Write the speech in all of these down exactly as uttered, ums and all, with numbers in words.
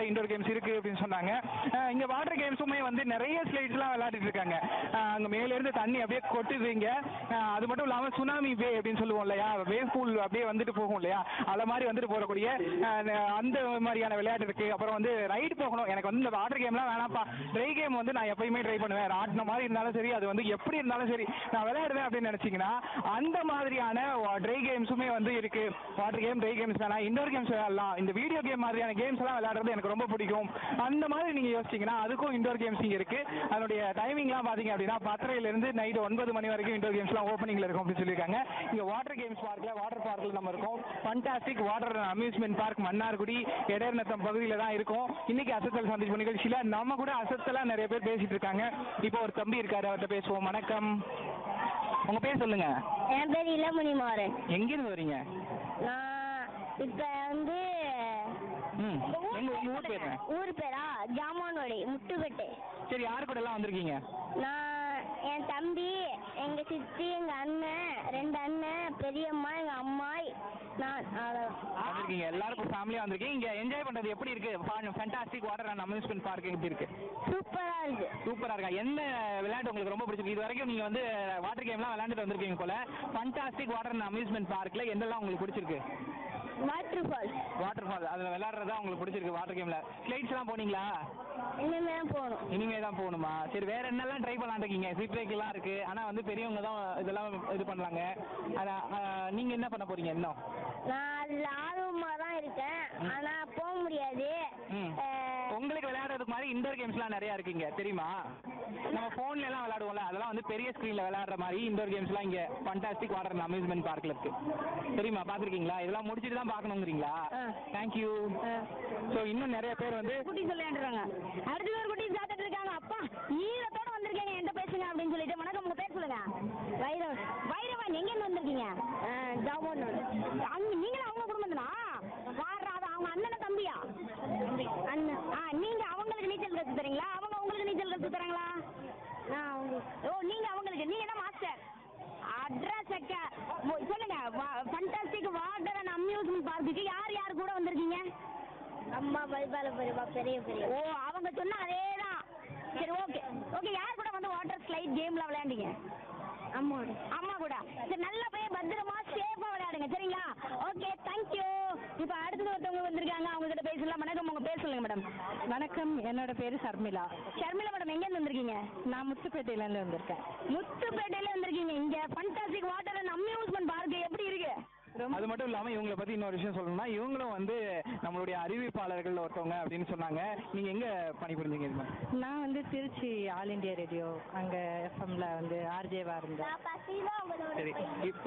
Indoor games இருக்கு அப்படின்னு சொன்னாங்க. இங்க வாட்டர் கேம்ஸுமே வந்து நிறைய ஸ்லைட்ஸ்லாம் விளையாடிட்டு இருக்காங்க. அங்க மேல இருந்து தண்ணி அப்படியே கொட்டுதுங்க. அது மட்டும் இல்லாம சுனாமி வே அப்படின்னு சொல்லுவோம் இல்லையா, வேவ் பூல் அப்படியே வந்துட்டு போகும் இல்லையா, அத மாதிரி வந்துட்டு போகக்கூடிய அந்த மாதிரியான விளையாட்டு இருக்கு. அப்புறம் வந்து ரைடு போகணும். எனக்கு வந்து இந்த வாட்டர் கேம்லாம் வேணாம்ப்பா, ட்ரை கேம் வந்து நான் எப்பயுமே ட்ரை பண்ணுவேன். ராட்டின மாதிரி இருந்தாலும் சரி, அது வந்து எப்படி இருந்தாலும் சரி நான் விளையாடுவேன் அப்படின்னு நினைச்சீங்கன்னா அந்த மாதிரியான ட்ரை கேம்ஸுமே வந்து இருக்கு. வாட்டர் கேம், ட்ரை கேம்ஸ் தானே, இண்டோர் கேம்ஸ் விளையாடலாம். இந்த வீடியோ கேம் மாதிரியான கேம்ஸ் எல்லாம் விளையாடுறது எனக்கு ரொம்ப பிடிக்கும். அந்த மாதிரி நீங்க யோசிச்சீங்கன்னா அதுக்கும் இண்டோர் கேம்ஸ் இங்க இருக்கு. அதனுடைய டைமிங்லாம் பாத்தீங்க அப்படின்னா பத்தரையில இருந்து நைட் ஒன்பது மணி வரைக்கும் இண்டோர் கேம்ஸ்லாம் ஓப்பனிங்ல இருக்கும் அப்படின்னு சொல்லியிருக்காங்க. இங்க வாட்டர் கேம்ஸ் பார்க்ல வாட்டர் பார்க்ல நம்ம இருக்கோம். Fantastic water amusement park Mannargudi எடர்நத்தம் பகுதியில தான் இருக்கும். இன்னைக்கு அசத்தல் சந்திப்பு நிகழ்ச்சியில நம்ம கூட அசத்தலா நிறைய பேர் பேசிட்டு இருக்காங்க. இப்போ ஒரு தம்பி இருக்காரு, அவர்கிட்ட பேசுவோம். வணக்கம், உங்க பேர் சொல்லுங்க. என் பேர் இளமணி மாறன். எங்க இருந்து வரீங்க? நான் இப்ப வந்து ம் எங்க உங்க ஊர் பேரு? ஊர் பேரா ஜாமான்வாடி முட்டுப்பேட்டை. சரி, யாரு கூட எல்லாம் வந்திருக்கீங்க? நான் என் தம்பி, எங்க சித்தி, எங்க அண்ணன், ரெண்டு அண்ணன், பெரியம்மா, எங்க அம்மா, நான் வந்திருக்கீங்க. எல்லாரும் ஃபேமிலியா வந்திருக்கீங்க. இங்க என்ஜாய் பண்றது எப்படி இருக்கு? Fantastic water and amusement park எப்படி இருக்கு? சூப்பரா இருக்கு. சூப்பரா இருக்கா? என்ன விளையாட்டு உங்களுக்கு ரொம்ப பிடிச்சிருக்கு? இது வரைக்கும் நீங்க வந்து வாட்டர் கேம்லாம் விளையாண்டுட்டு வந்திருக்கீங்க போல. ஃபண்டாஸ்டிக் வாட்டர் அண்ட் அம்யூஸ்மெண்ட் பார்க்ல என்னெல்லாம் உங்களுக்கு பிடிச்சிருக்கு? Water fall. வாட்டர் ஃபால் அதுல விளையாடுறதா உங்களுக்கு பிடிச்சிருக்கு? வாட்டர் கேம்ல ஸ்லைட்ஸ் எல்லாம் போனீங்களா? இனிமே போகணும். இனிமே தான் போகணுமா? சரி, வேற என்னெல்லாம் ட்ரை பண்ணலான்னு இருக்கீங்க? சிப் பிரேக் எல்லாம் இருக்கு, ஆனா வந்து பெரியவங்க தான் இதெல்லாம் இது பண்ணலாங்க. அதான் நீங்க என்ன பண்ண போறீங்க இன்னும்? நான் அதுல ஆர்வமா தான் இருக்கேன், ஆனா போக முடியாது. உங்களுக்கு விளையாடுறதுக்கு மாதிரி இண்டோர் கேம்ஸ்லாம் நிறைய இருக்குங்க, தெரியுமா? நம்ம போன்ல எல்லாம் விளையாடுவோம்ல, அதெல்லாம் வந்து பெரிய ஸ்கிரீன்ல விளையாடுற மாதிரி இண்டோர் கேம்ஸ்லாம் இங்க ஃபண்டாஸ்டிக் வாட்டர் அண்ட் அம்யூஸ்மெண்ட் பார்க்ல இருக்கு. தெரியுமா? பாத்துருக்கீங்களா? இதெல்லாம் முடிச்சிட்டு தான் பாக்கணுங்கிறீங்களா? தேங்க்யூ. ஸோ இன்னும் நிறைய பேர் வந்து குட்டி விளையாடுறாங்க. அடுத்த ஒரு குட்டி சாப்பிட்டு இருக்காங்க. அப்பா ஈரத்தோட வந்திருக்கீங்க, என்கிட்ட பேசுங்க அப்படின்னு சொல்லிட்டு. வணக்கம், உங்க பேர் சொல்லுங்க. வைரவன். வைரவன், எங்க இருந்து வந்திருக்கீங்க? ஜாமோன். நீங்களும் அவங்க குடும்பம் தானா? வாடுறாது அவங்க அண்ணன தம்பியா? அண்ணன். ஆ நீங்க அவங்களுக்கு நீச்சல் கத்து தரீங்களா? அவங்க உங்களுக்கு நீச்சல் கத்து தராங்களா? ஓ நீங்க அவங்களுக்கு, நீங்க தான் மாஸ்டர். அட்ரஸ் சொல்லுங்க. ஃபண்டாஸ்டிக் வாட்டர் அண்ட் அம்யூஸ்மெண்ட் பார்க்குக்கு யார் யார் கூட வந்திருக்கீங்க? அம்மா, பரிபால பெரியப்பா, பெரிய பெரிய. ஓ அவங்க சொன்ன அதே தான். சரி, ஓகே ஓகே. யார் கூட வந்து வாட்டர் ஸ்லைட் கேம்ல விளையாண்டீங்க? அம்மா. அம்மா கூட. சரி, நல்ல போய் பத்திரமா சேஃபா விளையாடுங்க, சரிங்களா? Okay, thank you. இப்போ அடுத்தது ஒருத்தவங்க வந்திருக்காங்க, அவங்க கிட்ட பேசலாம். வணக்கம், உங்க பேர் சொல்லுங்க மேடம். வணக்கம், என்னோட பேரு ஷர்மிளா. ஷர்மிளா மேடம், எங்க இருந்து வந்திருக்கீங்க? நான் முத்துப்பேட்டையில இருந்து வந்திருக்கேன். முத்துப்பேட்டையில வந்திருக்கீங்க. இங்க fantastic water and amusement park எப்படி இருக்கு? அது மட்டும் இல்லாம இவங்களை பத்தி இன்னொரு விஷயம் சொல்லணும்னா, இவங்களும் வந்து நம்மளுடைய அறிவிப்பாளர்கள் ஒருத்தவங்க அப்படின்னு சொன்னாங்க. நீங்க எங்க பணிபுரிஞ்சீங்க? நான் வந்து திருச்சி ஆல் இண்டியா ரேடியோ அங்க எஃப்எம்ல வந்து ஆர்ஜேவா இருந்தேன். சரி, இப்ப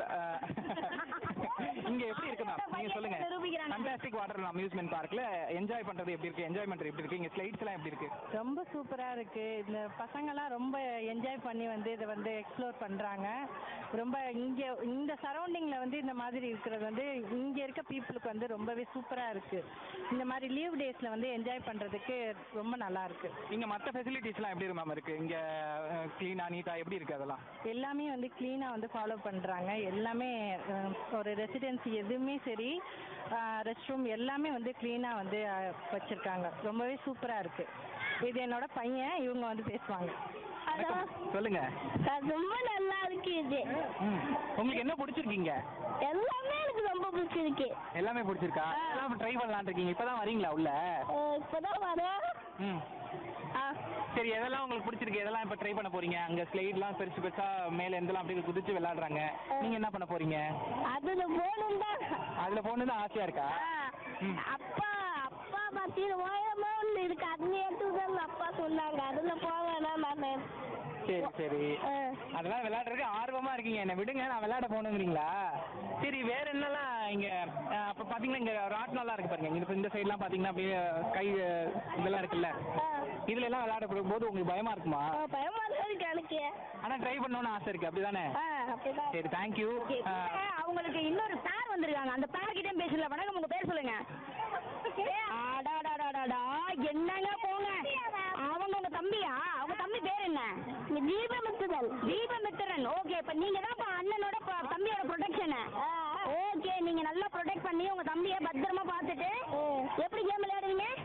இங்க எப்படி இருக்கு மேம்? நீங்க சொல்லுங்க. ஃபண்டாஸ்டிக் வாட்டர் அண்ட் அம்யூஸ்மெண்ட் பார்க்ல என்ஜாய் பண்றது எப்படி இருக்கு? என்ஜாய்மெண்ட் எப்படி இருக்கு? இங்க ஸ்லைட்ஸ் எல்லாம் எப்படி இருக்கு? ரொம்ப சூப்பரா இருக்கு. இந்த பசங்கெல்லாம் ரொம்ப என்ஜாய் பண்ணி வந்து இதை வந்து எக்ஸ்ப்ளோர் பண்றாங்க. ரொம்ப இங்க இந்த சரௌண்டிங்ல வந்து இந்த மாதிரி இருக்கிறது வந்து இங்க இருக்க பீப்புளுக்கு வந்து ரொம்பவே சூப்பரா இருக்கு. இந்த மாதிரி லீவ் டேஸ்ல வந்து என்ஜாய் பண்றதுக்கு ரொம்ப நல்லா இருக்கு. இங்க மற்ற ஃபெசிலிட்டிஸ் எல்லாம் எப்படி மேம் இருக்கு? இங்க கிளீனா நீட்டா எப்படி இருக்கு? அதெல்லாம் எல்லாமே வந்து கிளீனா வந்து ஃபாலோ பண்றாங்க. எல்லாமே ஒரு ரெசிடென்சி எதுவுமே சரி, ரெஸ்ட் ரூம் எல்லாமே வந்து கிளீனா வந்து வச்சிருக்காங்க. ரொம்பவே சூப்பரா இருக்கு. இது என்னோட பையன், இவங்க வந்து பேசுவாங்க. சொல்லுங்க. ரொம்ப நல்லா இருக்கு. இது உங்களுக்கு என்ன பிடிச்சிருக்கீங்க? எல்லாமே எனக்கு ரொம்ப பிடிச்சிருக்கு. எல்லாமே பிடிச்சிருக்கா? எல்லாம் ட்ரை பண்ணலாம்னு இருக்கீங்க. இப்பதான் வரீங்களா உள்ள? இப்பதான் வரேன். ம் சரி, எதெல்லாம் உங்களுக்கு பிடிச்சிருக்கு? எதெல்லாம் இப்ப ட்ரை பண்ண போறீங்க? அங்க ஸ்லைட்லாம் பெருசு பெருசா மேல எந்தெல்லாம் அப்படியே குதிச்சு விளையாடுறாங்க. நீங்க என்ன பண்ண போறீங்க? அதுல போகணும் தான். அதுல போகணும் தான் ஆசையா இருக்கா? அப்பா அப்பா பத்தியில ஓயமா ஒண்ணு இருக்கு, அதுல எடுத்து அப்பா சொன்னாங்க. அதுல போவேனா நான். சரி சரி, அதெல்லாம் விளையாடுறதுக்கு ஆர்வமா இருக்கீங்க. என்ன விடுங்க, நான் விளையாட போகணுங்கிறீங்களா? சரி, வேற என்னெல்லாம் இங்க அப்ப பாத்தீங்கன்னா இங்க ராட்னம்லாம் இருக்கு பாருங்க. இந்த இந்த சைட்லாம் பாத்தீங்கன்னா அப்படியே கை இதெல்லாம் இருக்குல்ல, இதுல எல்லாம் விளையாட போது உங்களுக்கு பயமா இருக்குமா? பயமா இருக்கு எனக்கு, ஆனா ட்ரை பண்ணணும்னு ஆசை இருக்கு, அப்படிதானே? சரி, தேங்க்யூ. அவங்களுக்கு இன்னொரு பேர் வந்திருக்காங்க, அந்த பேர் கிட்டே பேசல. வணக்கம், உங்க பேர் சொல்லுங்க. என்னங்க போங்க, அவங்க உங்க தம்பியா? அவங்க தம்பி பேர் என்ன? தீபமித்திரன். தீபமித்திரன், ஓகே. இப்ப நீங்க தான்